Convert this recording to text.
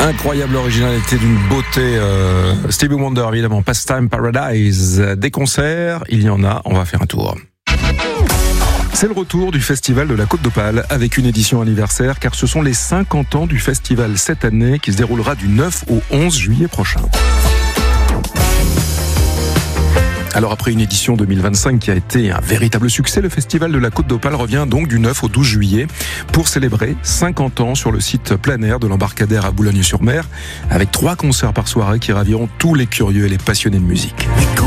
Incroyable originalité d'une beauté. Stevie Wonder, évidemment. Pastime Paradise. Des concerts, il y en a. On va faire un tour. C'est le retour du Festival de la Côte d'Opale avec une édition anniversaire car ce sont les 50 ans du festival cette année qui se déroulera du 9 au 11 juillet prochain. Alors après une édition 2025 qui a été un véritable succès, le Festival de la Côte d'Opale revient donc du 9 au 12 juillet pour célébrer 50 ans sur le site plein air de l'embarcadère à Boulogne-sur-Mer avec 3 concerts par soirée qui raviront tous les curieux et les passionnés de musique.